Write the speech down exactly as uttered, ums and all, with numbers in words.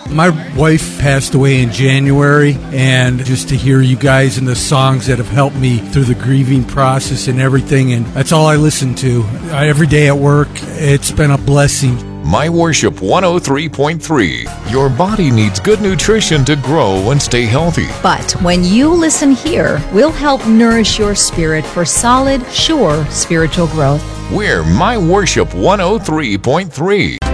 My wife passed away in January, and just to hear you guys and the songs that have helped me through the grieving process and everything, and that's all I listen to. I, every day at work, it's been a blessing. My Worship one oh three point three. Your body needs good nutrition to grow and stay healthy. But when you listen here, we'll help nourish your spirit for solid, sure spiritual growth. We're My Worship one oh three point three.